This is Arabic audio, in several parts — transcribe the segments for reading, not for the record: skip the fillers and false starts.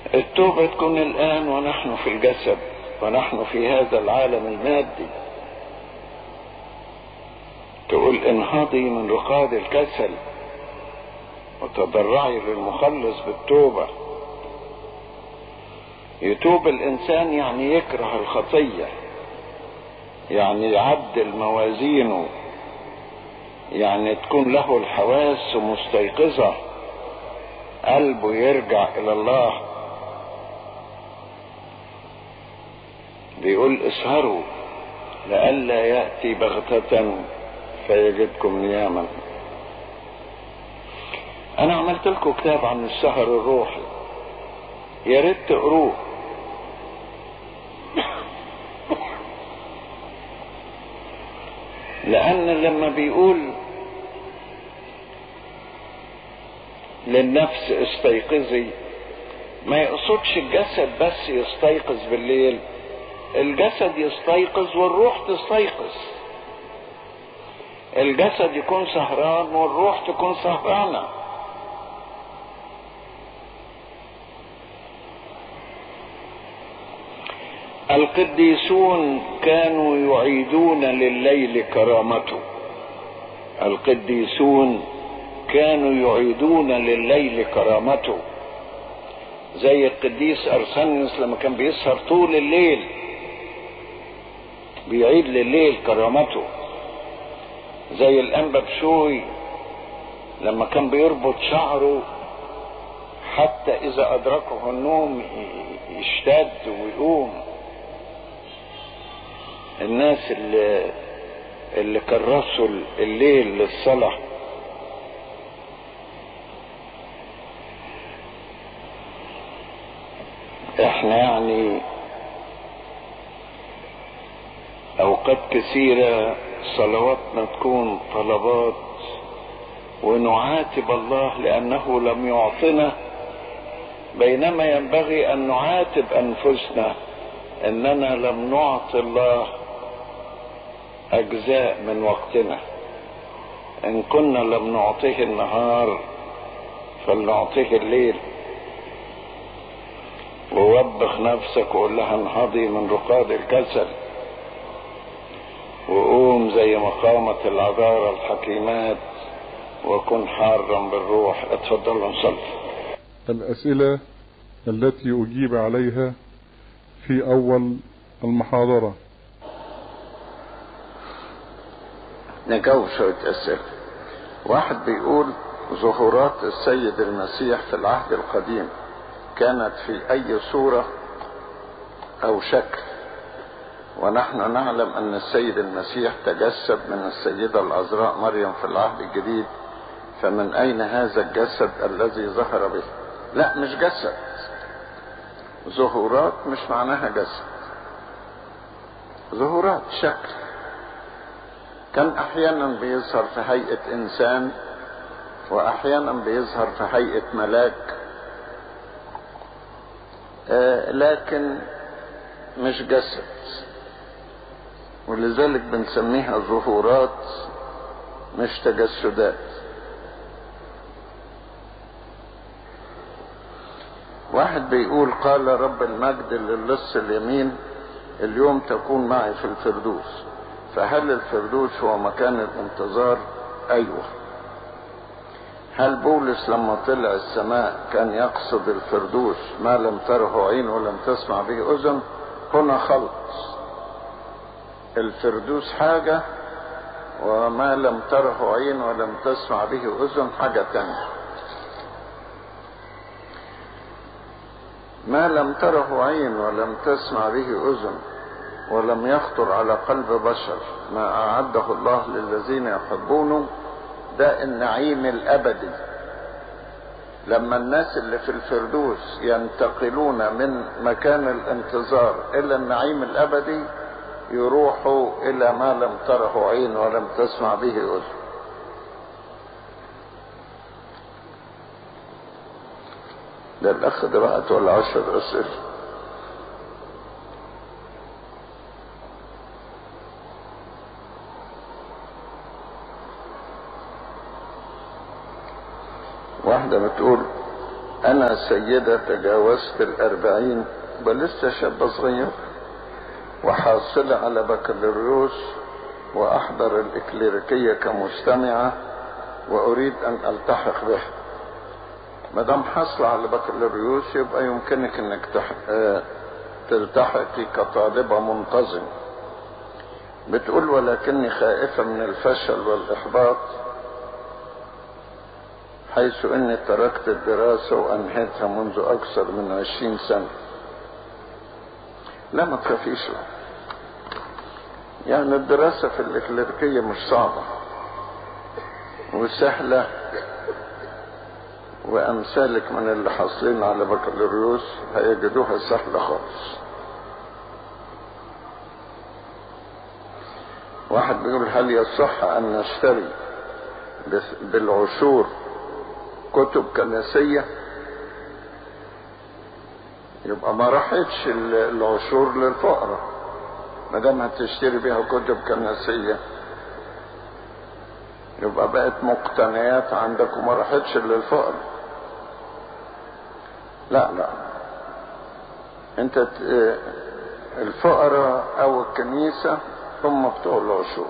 التوبة تكون الآن ونحن في الجسد ونحن في هذا العالم المادي. تقول انهضي من رقاد الكسل وتضرعي للمخلص بالتوبة. يتوب الإنسان يعني يكره الخطية، يعني يعدل موازينه، يعني تكون له الحواس مستيقظة، قلبه يرجع إلى الله. بيقول اسهروا لئلا يأتي بغتة فيجدكم نياما. أنا عملت لكم كتاب عن السهر الروحي، يا ريت تقروه. لأن لما بيقول للنفس استيقظي، ما يقصدش الجسد بس يستيقظ بالليل، الجسد يستيقظ والروح تستيقظ. الجسد يكون سهران والروح تكون سهرانة. القديسون كانوا يعيدون لليل كرامته. القديسون كانوا يعيدون لليل كرامته، زي القديس أرسنس لما كان بيسهر طول الليل بيعيد لليل كرامته، زي الأنبا بشوي لما كان بيربط شعره حتى إذا أدركه النوم يشتد ويقوم. الناس اللي كرسوا الليل للصلاة. احنا يعني اوقات كثيرة صلواتنا تكون طلبات ونعاتب الله لانه لم يعطنا، بينما ينبغي ان نعاتب انفسنا اننا لم نعطي الله اجزاء من وقتنا. ان كنا لم نعطيه النهار فلنعطيه الليل. ووبخ نفسك وقول لها انهضي من رقاد الكسل وقوم زي ما قامت العذارى الحكيمات وكن حارا بالروح. اتفضلوا نصلي. الأسئلة التي أجيب عليها في أول المحاضرة. نجاوب شوية أسئلة. واحد بيقول ظهورات السيد المسيح في العهد القديم كانت في أي صورة أو شكل؟ ونحن نعلم أن السيد المسيح تجسد من السيدة العذراء مريم في العهد الجديد، فمن أين هذا الجسد الذي ظهر به؟ لا، مش جسد. ظهورات مش معناها جسد. ظهورات شكل. كان أحيانا بيظهر في هيئة إنسان وأحيانا بيظهر في هيئة ملاك، لكن مش جسد، ولذلك بنسميها ظهورات مش تجسدات. واحد بيقول قال رب المجد للص اليمين اليوم تكون معي في الفردوس، فهل الفردوس هو مكان الانتظار؟ ايوه. هل بولس لما طلع السماء كان يقصد الفردوس ما لم تره عين ولم تسمع به اذن؟ هنا خلط. الفردوس حاجة وما لم تره عين ولم تسمع به اذن حاجة تانية. ما لم تره عين ولم تسمع به اذن ولم يخطر على قلب بشر ما اعده الله للذين يحبونه، ده النعيم الابدي. لما الناس اللي في الفردوس ينتقلون من مكان الانتظار الى النعيم الابدي يروحوا الى ما لم تره عين ولم تسمع به اذن. ده الاخ ده بعت ولا 10 اسئله. واحدة بتقول أنا سيدة تجاوزت 40 ولسه شابة صغيرة وحاصلة على بكالوريوس وأحضر الإكليريكية كمستمعة وأريد أن ألتحق به. مدام حاصلة على بكالوريوس يبقى يمكنك أنك تلتحقي كطالبة منتظمة. بتقول ولكني خائفة من الفشل والإحباط حيث أني تركت الدراسة وأنهيتها منذ أكثر من 20 سنة. لا ما تخافيش، يعني الدراسة في الإكليريكية مش صعبة وسهلة، وأمثالك من اللي حاصلين على بكالوريوس هيجدوها سهلة خالص. واحد بيقول هل يصح أن نشتري بالعشور كتب كنسية؟ يبقى ما راحتش العشور للفقراء ما دام هتشتري بيها كتب كنسية، يبقى بقت مقتنيات عندك وما راحتش للفقراء. لا انت الفقراء او الكنيسة هم بتوع العشور.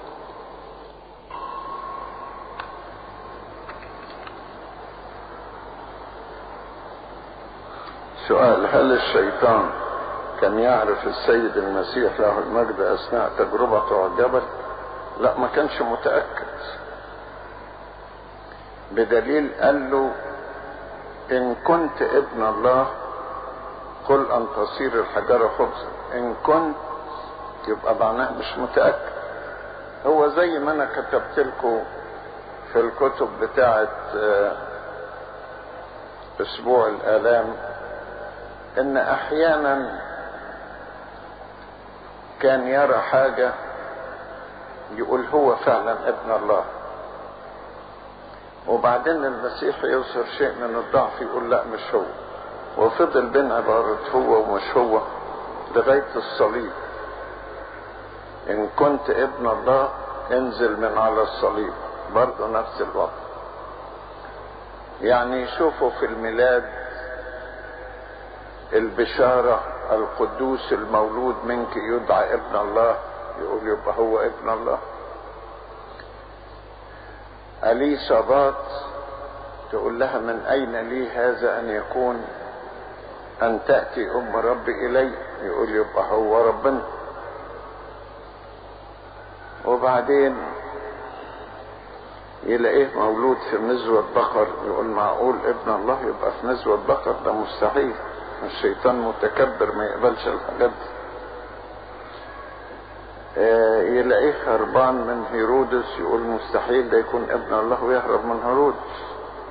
سؤال: هل الشيطان كان يعرف السيد المسيح له المجد اثناء تجربته على الجبل؟ لا، ما كانش متأكد، بدليل قال له ان كنت ابن الله قل ان تصير الحجارة خبزا. ان كنت يبقى معناه مش متأكد. هو زي ما انا كتبت لكم في الكتب بتاعت اسبوع الآلام ان احيانا كان يرى حاجة يقول هو فعلا ابن الله، وبعدين المسيح يظهر شيء من الضعف يقول لا مش هو، وفضل بين عبارة هو ومش هو لغاية الصليب. ان كنت ابن الله انزل من على الصليب، برضه نفس الوضع. يعني شوفوا في الميلاد البشارة القدوس المولود منك يدعى ابن الله، يقول يبقى هو ابن الله. أليصابات تقول لها من أين لي هذا أن يكون أن تأتي أم ربي إلي، يقول يبقى هو ربنا. وبعدين يلاقيه مولود في مزود بقر، يقول معقول ابن الله يبقى في مزود بقر؟ ده مستحيل، الشيطان متكبر ما يقبلش الحاجات دي. يلاقيه هربان من هيرودس، يقول مستحيل ده يكون ابن الله ويهرب من هيرودس.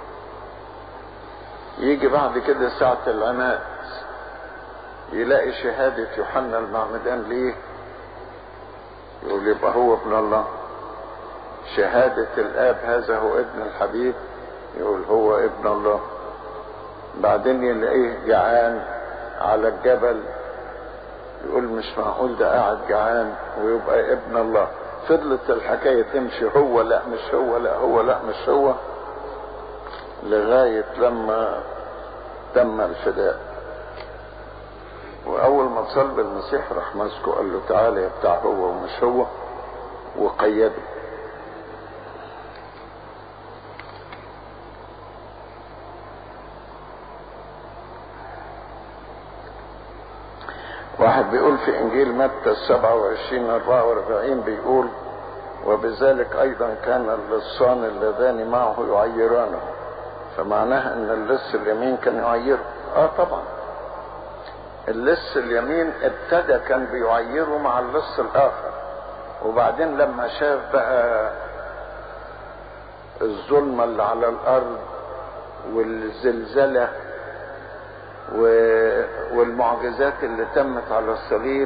يجي بعد كده ساعة العناد يلاقي شهادة يوحنا المعمدان ليه، يقول يبقى هو ابن الله. شهادة الآب هذا هو ابن الحبيب، يقول هو ابن الله. بعدين يلاقيه جعان على الجبل، يقول مش معقول ده قاعد جعان ويبقى ابن الله. فضلت الحكاية تمشي هو لا مش هو، لا هو لا مش هو، لغاية لما تم الفداء. وأول ما صلب المسيح راح ماسكه قال له تعالى يا بتاع هو ومش هو، وقيده. واحد بيقول في انجيل متى 27:44 بيقول وبذلك ايضا كان اللصان اللذان معه يعيرانه، فمعناها ان اللص اليمين كان يعيره. طبعا اللص اليمين ابتدى كان بيعيره مع اللص الاخر، وبعدين لما شاف بقى الظلمة اللي على الارض والزلزلة والمعجزات اللي تمت على الصليب،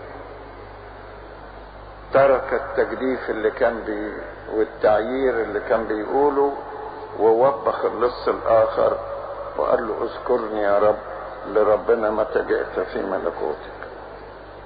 ترك التجديف اللي كان والتعيير اللي كان بيقوله، ووبخ اللص الاخر وقال له اذكرني يا رب لربنا متى جئت في ملكوتك.